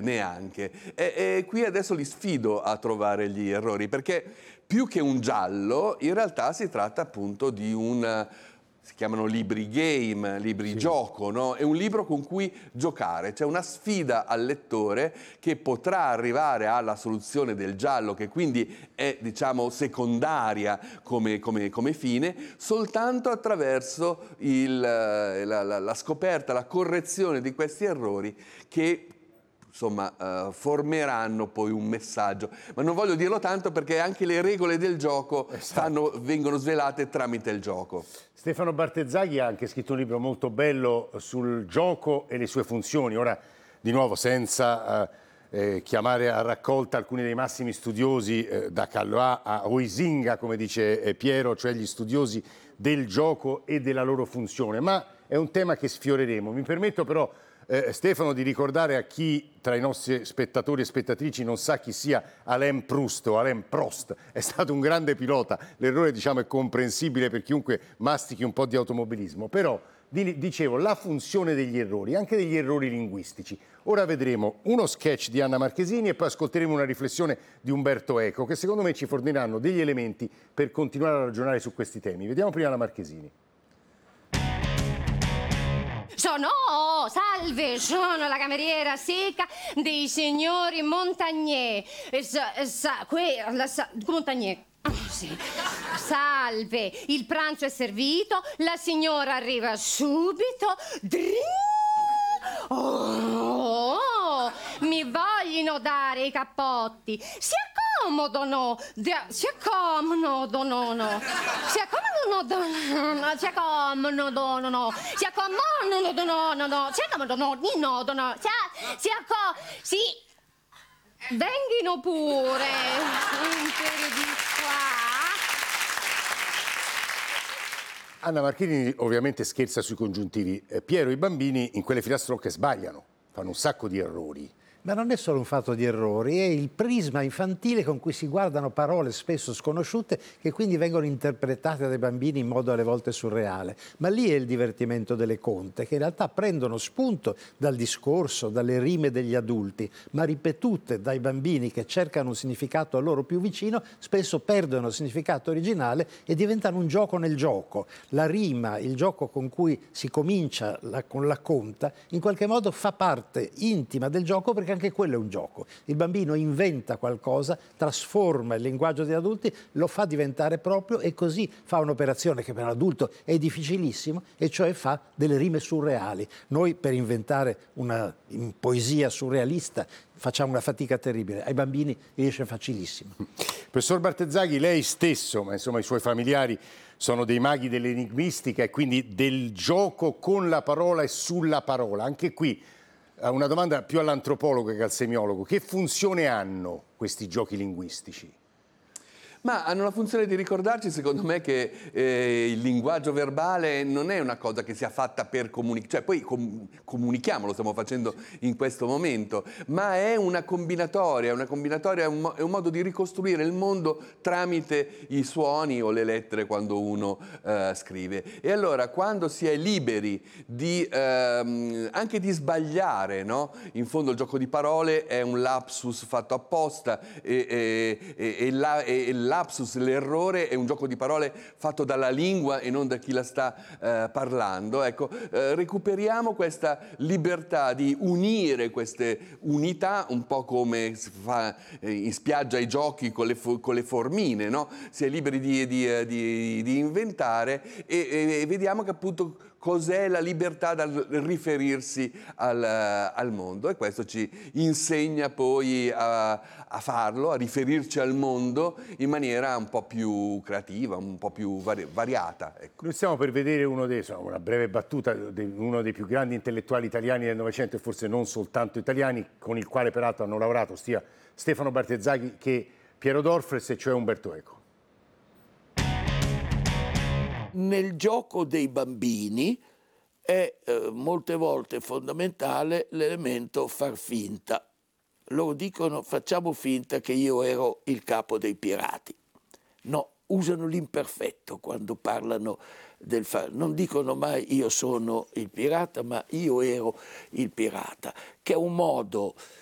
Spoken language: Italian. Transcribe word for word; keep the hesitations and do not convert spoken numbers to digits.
neanche. E, e qui adesso li sfido a trovare gli errori, perché più che un giallo, in realtà si tratta appunto di un... si chiamano libri game, libri Sì. gioco, no? È un libro con cui giocare, c'è una sfida al lettore che potrà arrivare alla soluzione del giallo, che quindi è, diciamo, secondaria come, come, come fine, soltanto attraverso il, la, la, la scoperta, la correzione di questi errori che insomma, uh, formeranno poi un messaggio. Ma non voglio dirlo tanto perché anche le regole del gioco fanno, vengono svelate tramite il gioco. Stefano Bartezzaghi ha anche scritto un libro molto bello sul gioco e le sue funzioni. Ora, di nuovo, senza eh, eh, chiamare a raccolta alcuni dei massimi studiosi, eh, da Calois a Huizinga, come dice eh, Piero, cioè gli studiosi del gioco e della loro funzione, ma è un tema che sfioreremo. Mi permetto però, Eh, Stefano, di ricordare a chi tra i nostri spettatori e spettatrici non sa chi sia Alain Proust o Alain Prost. È stato un grande pilota, l'errore, diciamo, è comprensibile per chiunque mastichi un po' di automobilismo, però di, dicevo, la funzione degli errori, anche degli errori linguistici. Ora vedremo uno sketch di Anna Marchesini e poi ascolteremo una riflessione di Umberto Eco, che secondo me ci forniranno degli elementi per continuare a ragionare su questi temi. Vediamo prima la Marchesini. Sono, salve, sono la cameriera secca dei signori Montagnier. Sa, sa, que, la, sa, Montagnier. Oh, sì. Salve, il pranzo è servito, la signora arriva subito. Drin! Oh, oh, mi vogliono dare i cappotti. Si accomodano, si accomodano, no, si accomodano, no, si accomodano, no, si accomodano, no, no, si accomodano, no, no, si accomodano, si, venghino pure, un po' di qua. Anna Marchesini ovviamente scherza sui congiuntivi. Eh, Piero, i bambini in quelle filastrocche sbagliano, fanno un sacco di errori. Ma non è solo un fatto di errori, è il prisma infantile con cui si guardano parole spesso sconosciute che quindi vengono interpretate dai bambini in modo alle volte surreale. Ma lì è il divertimento delle conte, che in realtà prendono spunto dal discorso, dalle rime degli adulti, ma ripetute dai bambini che cercano un significato a loro più vicino, spesso perdono il significato originale e diventano un gioco nel gioco. La rima, il gioco con cui si comincia la, con la conta, in qualche modo fa parte intima del gioco, perché anche quello è un gioco. Il bambino inventa qualcosa, trasforma il linguaggio degli adulti, lo fa diventare proprio e così fa un'operazione che per un adulto è difficilissima, e cioè fa delle rime surreali. Noi per inventare una poesia surrealista facciamo una fatica terribile, ai bambini riesce facilissimo. Professor Bartezzaghi, lei stesso, ma insomma i suoi familiari sono dei maghi dell'enigmistica e quindi del gioco con la parola e sulla parola. Anche qui una domanda più all'antropologo che al semiologo. Che funzione hanno questi giochi linguistici? Ma hanno la funzione di ricordarci, secondo me, che eh, il linguaggio verbale non è una cosa che sia fatta per comunicare, cioè poi com- comunichiamo, lo stiamo facendo in questo momento, ma è una combinatoria, una combinatoria è un, mo- è un modo di ricostruire il mondo tramite i suoni o le lettere quando uno eh, scrive. E allora, quando si è liberi di, ehm, anche di sbagliare, no? In fondo il gioco di parole è un lapsus fatto apposta e, e, e, e, la, e la lapsus, l'errore è un gioco di parole fatto dalla lingua e non da chi la sta eh, parlando. Ecco, eh, recuperiamo questa libertà di unire queste unità, un po' come si fa eh, in spiaggia ai giochi con le, fo- con le formine, no? Si è liberi di, di, di, di inventare e, e, e vediamo che appunto cos'è la libertà dal riferirsi al, al mondo, e questo ci insegna poi a, a farlo, a riferirci al mondo in maniera un po' più creativa, un po' più vari, variata. Ecco. Noi stiamo per vedere uno dei, insomma, una breve battuta di uno dei più grandi intellettuali italiani del Novecento, e forse non soltanto italiani, con il quale peraltro hanno lavorato sia Stefano Bartezzaghi che Piero Dorfles, e cioè Umberto Eco. Nel gioco dei bambini è eh, molte volte fondamentale l'elemento far finta. Loro dicono: facciamo finta che io ero il capo dei pirati. No, usano l'imperfetto quando parlano del fare. Non dicono mai io sono il pirata, ma io ero il pirata, che è un modo